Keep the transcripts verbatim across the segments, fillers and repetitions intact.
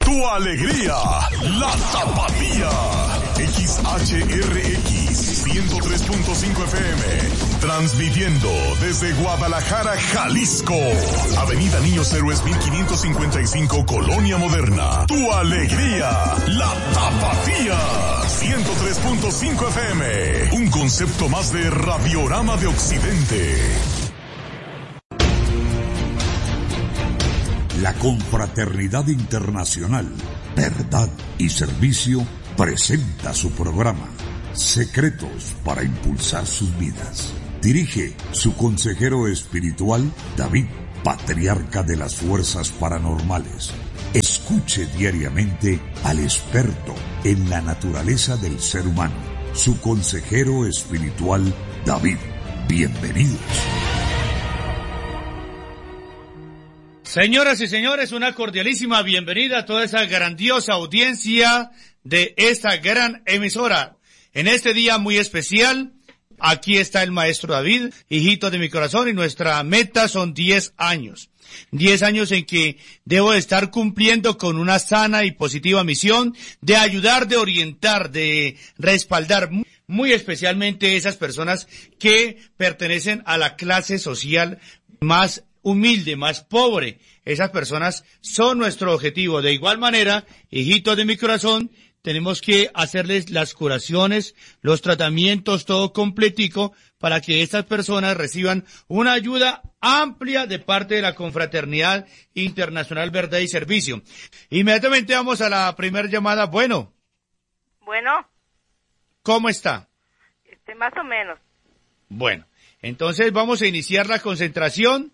tu alegría, la Tapatía. X H R X ciento tres punto cinco F M, transmitiendo desde Guadalajara, Jalisco. Avenida Niños Héroes mil quinientos cincuenta y cinco, Colonia Moderna. Tu alegría, la Tapatía. ciento tres punto cinco F M, un concepto más de Radiorama de Occidente. La Confraternidad Internacional, Verdad y Servicio presenta su programa Secretos para Impulsar Sus Vidas. Dirige su consejero espiritual David, patriarca de las fuerzas paranormales. Escuche diariamente al experto en la naturaleza del ser humano, su consejero espiritual David. Bienvenidos. Señoras y señores, una cordialísima bienvenida a toda esa grandiosa audiencia de esta gran emisora. En este día muy especial, aquí está el maestro David, hijito de mi corazón, y nuestra meta son diez años. diez años en que debo estar cumpliendo con una sana y positiva misión de ayudar, de orientar, de respaldar muy especialmente esas personas que pertenecen a la clase social más humilde, más pobre. Esas personas son nuestro objetivo. De igual manera, hijitos de mi corazón, tenemos que hacerles las curaciones, los tratamientos, todo completico, para que estas personas reciban una ayuda amplia de parte de la Confraternidad Internacional Verdad y Servicio. Inmediatamente vamos a la primera llamada. Bueno. Bueno. ¿Cómo está? Este, más o menos. Bueno, entonces vamos a iniciar la concentración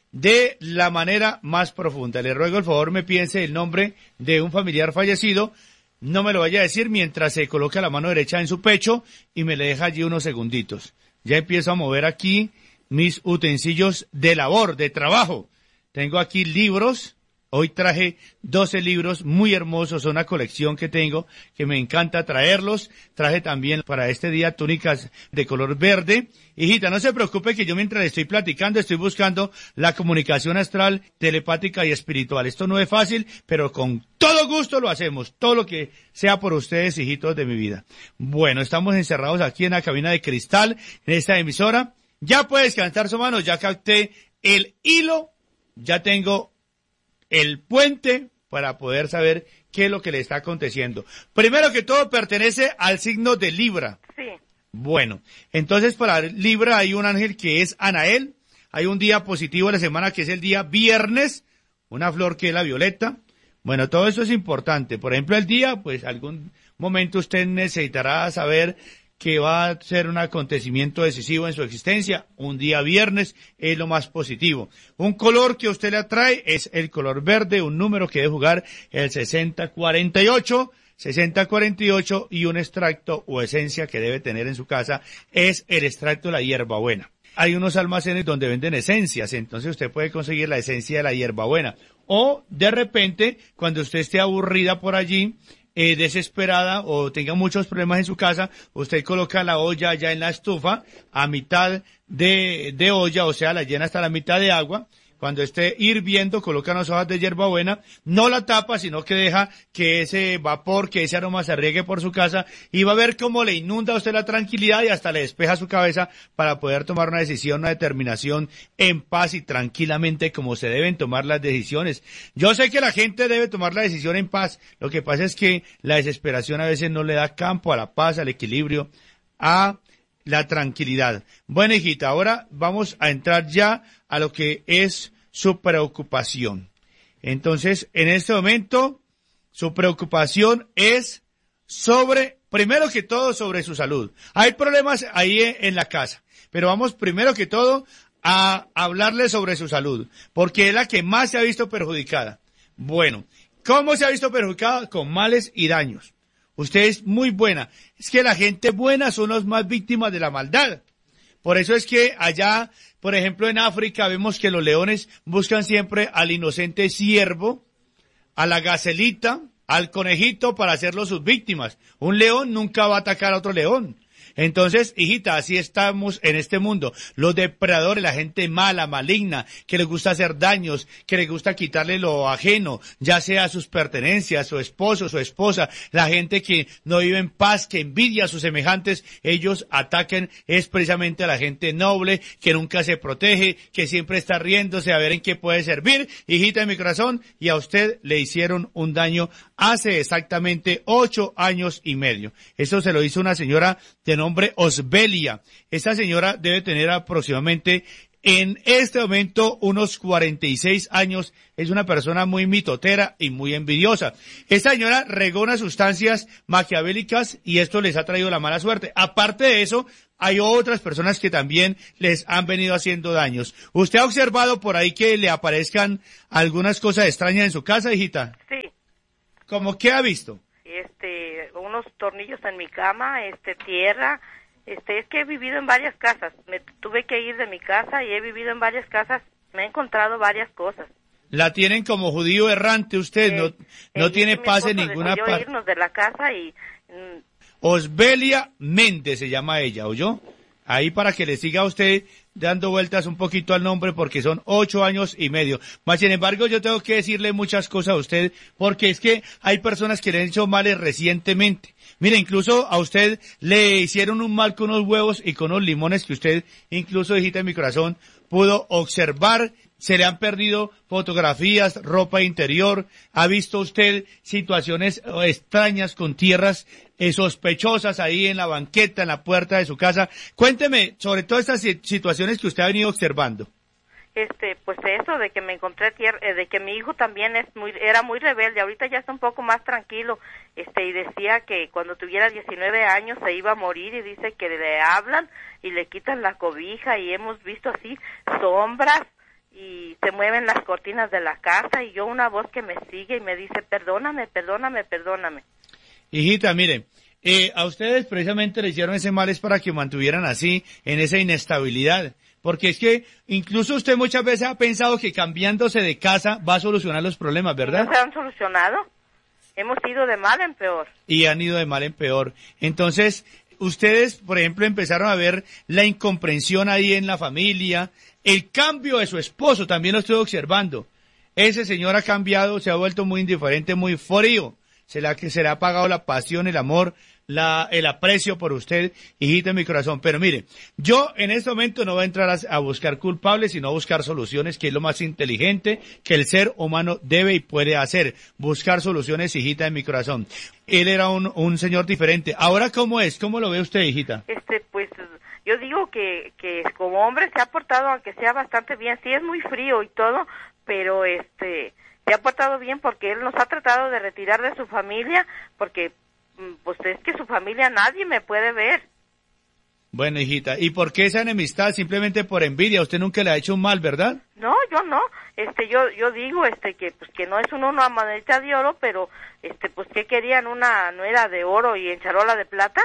de la manera más profunda. Le ruego el favor me piense el nombre de un familiar fallecido. No me lo vaya a decir mientras se coloca la mano derecha en su pecho y me le deja allí unos segunditos. Ya empiezo a mover aquí mis utensilios de labor, de trabajo. Tengo aquí libros. Hoy traje doce libros muy hermosos, una colección que tengo que me encanta traerlos. Traje también para este día túnicas de color verde. Hijita, no se preocupe que yo mientras le estoy platicando estoy buscando la comunicación astral, telepática y espiritual. Esto no es fácil, pero con todo gusto lo hacemos, todo lo que sea por ustedes, hijitos de mi vida. Bueno, estamos encerrados aquí en la cabina de cristal, en esta emisora. Ya puede descansar su mano, ya capté el hilo, ya tengo el puente para poder saber qué es lo que le está aconteciendo. Primero que todo, pertenece al signo de Libra. Sí. Bueno, entonces para Libra hay un ángel que es Anael. Hay un día positivo de la semana que es el día viernes, una flor que es la violeta. Bueno, todo eso es importante. Por ejemplo, el día, pues algún momento usted necesitará saber que va a ser un acontecimiento decisivo en su existencia. Un día viernes es lo más positivo. Un color que a usted le atrae es el color verde, un número que debe jugar el sesenta cuarenta y ocho, sesenta cuarenta y ocho, y un extracto o esencia que debe tener en su casa es el extracto de la hierbabuena. Hay unos almacenes donde venden esencias, entonces usted puede conseguir la esencia de la hierbabuena. O de repente, cuando usted esté aburrida por allí, Eh, desesperada o tenga muchos problemas en su casa, usted coloca la olla ya en la estufa a mitad de, de olla, o sea, la llena hasta la mitad de agua. Cuando esté hirviendo, coloca las hojas de hierbabuena, no la tapa, sino que deja que ese vapor, que ese aroma se riegue por su casa, y va a ver cómo le inunda a usted la tranquilidad y hasta le despeja su cabeza para poder tomar una decisión, una determinación en paz y tranquilamente, como se deben tomar las decisiones. Yo sé que la gente debe tomar la decisión en paz, lo que pasa es que la desesperación a veces no le da campo a la paz, al equilibrio, a la tranquilidad. Bueno, hijita, ahora vamos a entrar ya a lo que es su preocupación. Entonces, en este momento, su preocupación es sobre, primero que todo, sobre su salud. Hay problemas ahí en la casa, pero vamos primero que todo a hablarle sobre su salud, porque es la que más se ha visto perjudicada. Bueno, ¿cómo se ha visto perjudicada? Con males y daños. Usted es muy buena. Es que la gente buena son las más víctimas de la maldad. Por eso es que allá, por ejemplo, en África, vemos que los leones buscan siempre al inocente ciervo, a la gacelita, al conejito para hacerlos sus víctimas. Un león nunca va a atacar a otro león. Entonces, hijita, así estamos en este mundo. Los depredadores, la gente mala, maligna, que les gusta hacer daños, que les gusta quitarle lo ajeno, ya sea sus pertenencias, su esposo, su esposa, la gente que no vive en paz, que envidia a sus semejantes, ellos ataquen es precisamente a la gente noble, que nunca se protege, que siempre está riéndose a ver en qué puede servir. Hijita de mi corazón, y a usted le hicieron un daño hace exactamente ocho años y medio. Eso se lo hizo una señora de nombre Osbelia. Esta señora debe tener aproximadamente en este momento unos cuarenta y seis años. Es una persona muy mitotera y muy envidiosa. Esta señora regó unas sustancias maquiavélicas y esto les ha traído la mala suerte. Aparte de eso, hay otras personas que también les han venido haciendo daños. ¿Usted ha observado por ahí que le aparezcan algunas cosas extrañas en su casa, hijita? Sí. ¿Cómo qué ha visto? Este, unos tornillos en mi cama, este, tierra, este, es que he vivido en varias casas. Me tuve que ir de mi casa y he vivido en varias casas. Me he encontrado varias cosas. La tienen como judío errante usted, eh, no, no eh, tiene paz en ninguna parte. irnos de la casa y... Mm, Osbelia Méndez se llama ella, ¿oyó? Ahí para que le siga a usted dando vueltas un poquito al nombre porque son ocho años y medio. Mas, sin embargo, yo tengo que decirle muchas cosas a usted porque es que hay personas que le han hecho males recientemente. Mire, incluso a usted le hicieron un mal con unos huevos y con unos limones que usted, incluso, hijita de mi corazón, pudo observar. Se le han perdido fotografías, ropa interior. ¿Ha visto usted situaciones extrañas con tierras eh, sospechosas ahí en la banqueta, en la puerta de su casa? Cuénteme sobre todas estas situaciones que usted ha venido observando. Este, pues eso de que me encontré tierra, eh, de que mi hijo también es muy, era muy rebelde. Ahorita ya está un poco más tranquilo. Este, y decía que cuando tuviera diecinueve años se iba a morir y dice que le hablan y le quitan la cobija y hemos visto así sombras. Y se mueven las cortinas de la casa y yo una voz que me sigue y me dice, perdóname, perdóname, perdóname. Hijita, mire, eh, a ustedes precisamente le hicieron ese mal es para que mantuvieran así, en esa inestabilidad. Porque es que incluso usted muchas veces ha pensado que cambiándose de casa va a solucionar los problemas, ¿verdad? ¿No se han solucionado? Hemos ido de mal en peor. Y han ido de mal en peor. Entonces, ustedes, por ejemplo, empezaron a ver la incomprensión ahí en la familia. El cambio de su esposo también lo estoy observando. Ese señor ha cambiado, se ha vuelto muy indiferente, muy frío. Se le ha, se le ha apagado la pasión, el amor, la, el aprecio por usted, hijita de mi corazón. Pero mire, yo en este momento no voy a entrar a, a buscar culpables, sino a buscar soluciones, que es lo más inteligente que el ser humano debe y puede hacer. Buscar soluciones, hijita de mi corazón. Él era un, un señor diferente. Ahora, ¿cómo es? ¿Cómo lo ve usted, hijita? Este, pues... Yo digo que, que como hombre se ha portado, aunque sea bastante bien, sí es muy frío y todo, pero este se ha portado bien porque él nos ha tratado de retirar de su familia, porque pues es que su familia nadie me puede ver. Bueno, hijita, ¿y por qué esa enemistad? Simplemente por envidia, usted nunca le ha hecho un mal, ¿verdad? No, yo no, este, yo yo digo este que pues que no es uno una monedita de oro, pero este pues que querían una, no era de oro y en charola de plata.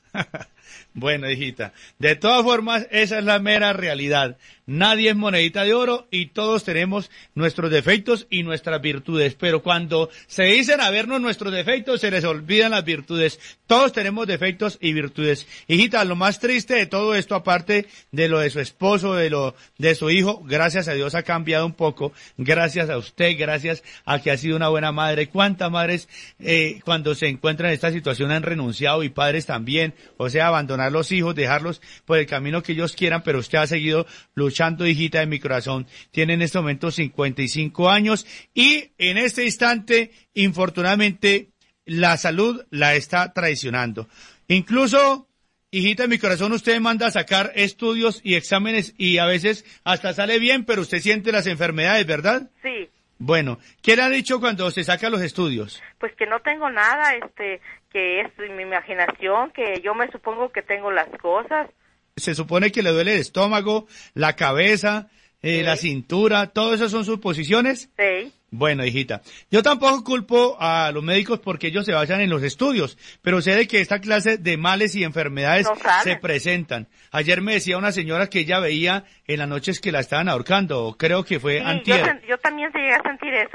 Bueno, hijita, de todas formas, esa es la mera realidad. Nadie es monedita de oro y todos tenemos nuestros defectos y nuestras virtudes. Pero cuando se dicen a vernos nuestros defectos, se les olvidan las virtudes. Todos tenemos defectos y virtudes. Hijita, lo más triste de todo esto, aparte de lo de su esposo, de lo de su hijo, gracias a Dios ha cambiado un poco. Gracias a usted, gracias a que ha sido una buena madre. ¿Cuántas madres eh, cuando se encuentran en esta situación han renunciado y padres también? O sea, abandonar los hijos, dejarlos por el camino que ellos quieran, pero usted ha seguido luchando, hijita de mi corazón. Tiene en este momento cincuenta y cinco años y en este instante, infortunadamente, la salud la está traicionando. Incluso, hijita de mi corazón, usted manda a sacar estudios y exámenes y a veces hasta sale bien, pero usted siente las enfermedades, ¿verdad? Sí. Bueno, ¿qué le ha dicho cuando se saca los estudios? Pues que no tengo nada, este, que es mi imaginación, que yo me supongo que tengo las cosas. Se supone que le duele el estómago, la cabeza, eh, sí. La cintura, ¿todo eso son suposiciones? Sí. Bueno, hijita, yo tampoco culpo a los médicos porque ellos se basan en los estudios, pero sé de que esta clase de males y enfermedades no se presentan. Ayer me decía una señora que ella veía en las noches que la estaban ahorcando, creo que fue sí, antier. Yo, yo también llegué a sentir eso.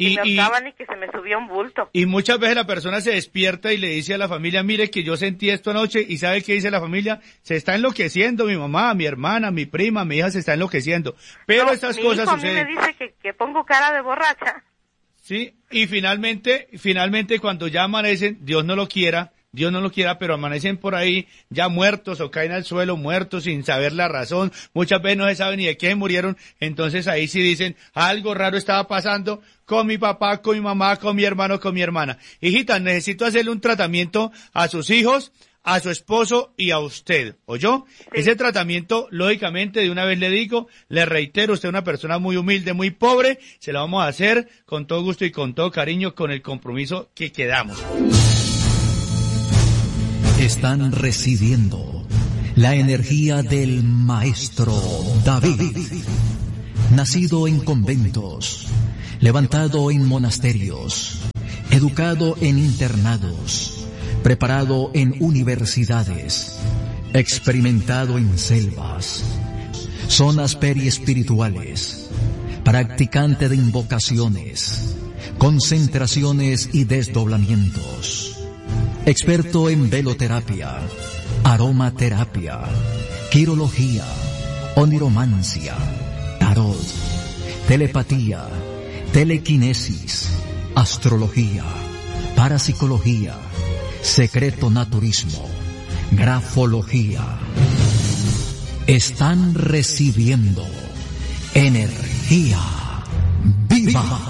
y, y me ahorcaban y, y que se me subía un bulto. Y muchas veces la persona se despierta y le dice a la familia, mire que yo sentí esto anoche, y ¿sabe qué dice la familia? Se está enloqueciendo mi mamá, mi hermana, mi prima, mi hija se está enloqueciendo. Pero no, estas mi cosas hijo suceden. A mí me dice que, que pongo cara de borracha. Sí, y finalmente, finalmente cuando ya amanecen, Dios no lo quiera, Dios no lo quiera, pero amanecen por ahí ya muertos o caen al suelo muertos sin saber la razón. Muchas veces no se sabe ni de qué se murieron. Entonces ahí sí dicen, algo raro estaba pasando con mi papá, con mi mamá, con mi hermano, con mi hermana. Hijita, necesito hacerle un tratamiento a sus hijos, a su esposo y a usted, ¿oyó? Sí. Ese tratamiento, lógicamente, de una vez le digo, le reitero, usted es una persona muy humilde, muy pobre, se lo vamos a hacer con todo gusto y con todo cariño, con el compromiso que quedamos. Están recibiendo la energía del maestro David, nacido en conventos, levantado en monasterios, educado en internados, preparado en universidades, experimentado en selvas, zonas periespirituales, practicante de invocaciones, concentraciones y desdoblamientos. Experto en veloterapia, aromaterapia, quirología, oniromancia, tarot, telepatía, telequinesis, astrología, parapsicología, secreto naturismo, grafología. Están recibiendo energía viva.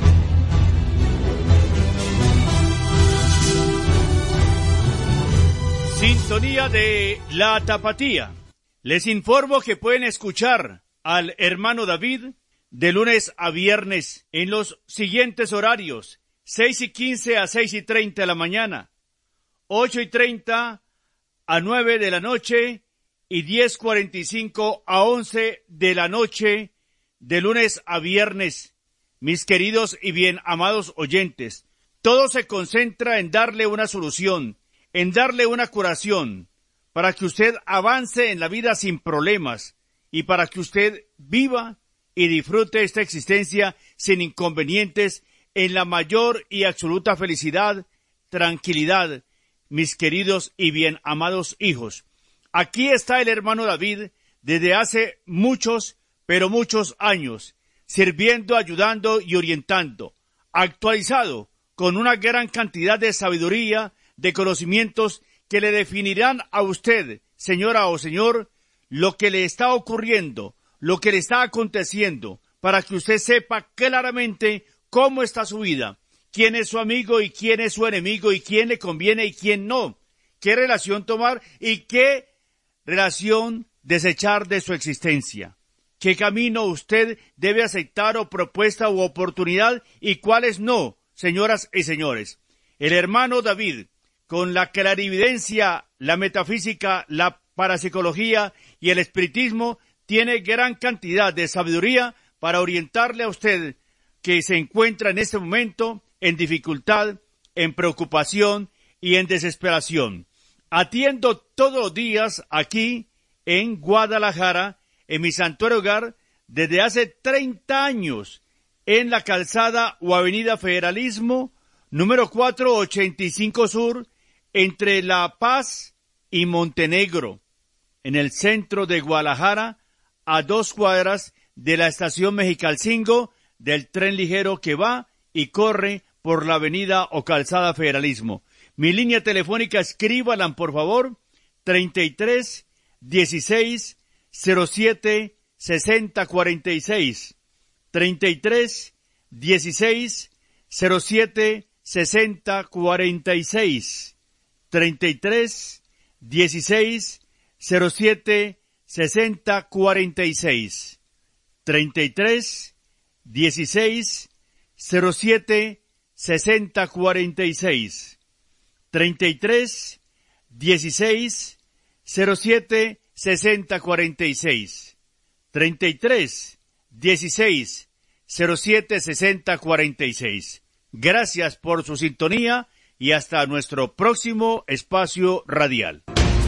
Sintonía de La Tapatía. Les informo que pueden escuchar al hermano David de lunes a viernes en los siguientes horarios: seis y quince a seis y treinta de la mañana, ocho y treinta a nueve de la noche y diez cuarenta y cinco a once de la noche, de lunes a viernes. Mis queridos y bien amados oyentes, todo se concentra en darle una solución, en darle una curación, para que usted avance en la vida sin problemas y para que usted viva y disfrute esta existencia sin inconvenientes, en la mayor y absoluta felicidad, tranquilidad, mis queridos y bien amados hijos. Aquí está el hermano David desde hace muchos, pero muchos años, sirviendo, ayudando y orientando, actualizado con una gran cantidad de sabiduría, de conocimientos que le definirán a usted, señora o señor, lo que le está ocurriendo, lo que le está aconteciendo, para que usted sepa claramente cómo está su vida, quién es su amigo y quién es su enemigo, y quién le conviene y quién no, qué relación tomar y qué relación desechar de su existencia, qué camino usted debe aceptar o propuesta u oportunidad y cuáles no, señoras y señores. El hermano David, con la clarividencia, la metafísica, la parapsicología y el espiritismo, tiene gran cantidad de sabiduría para orientarle a usted que se encuentra en este momento en dificultad, en preocupación y en desesperación. Atiendo todos los días aquí en Guadalajara, en mi santuario hogar, desde hace treinta años, en la calzada o avenida Federalismo, número cuatrocientos ochenta y cinco Sur, entre La Paz y Montenegro, en el centro de Guadalajara, a dos cuadras de la estación Mexicalcingo del tren ligero que va y corre por la avenida o calzada Federalismo. Mi línea telefónica, escríbalan por favor, treinta y tres, dieciséis, cero siete, sesenta cuarenta y seis, treinta y tres, dieciséis, cero siete, sesenta cuarenta y seis, treinta y tres, dieciséis, cero siete, sesenta cuarenta y seis, treinta y tres, dieciséis, cero siete, sesenta cuarenta y seis, treinta y tres, dieciséis, cero siete, sesenta cuarenta y seis, treinta y tres, dieciséis, cero siete, sesenta cuarenta y seis. Gracias por su sintonía y hasta nuestro próximo espacio radial.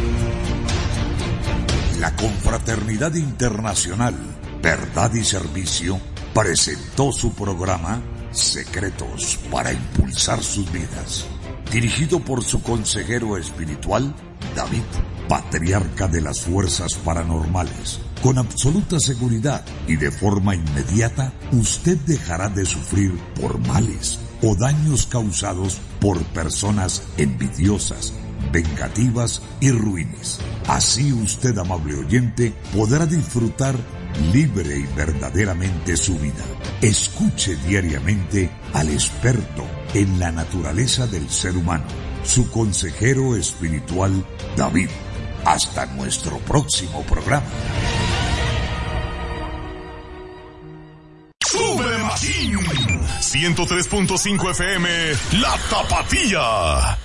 La Confraternidad Internacional Verdad y Servicio presentó su programa Secretos para impulsar sus vidas. Dirigido por su consejero espiritual, David, patriarca de las fuerzas paranormales. Con absoluta seguridad y de forma inmediata, usted dejará de sufrir por males o daños causados por personas envidiosas, vengativas y ruines. Así usted, amable oyente, podrá disfrutar libre y verdaderamente su vida. Escuche diariamente al experto en la naturaleza del ser humano, su consejero espiritual, David. Hasta nuestro próximo programa. ¡Sube Machín! ciento tres punto cinco F M, La Tapatía.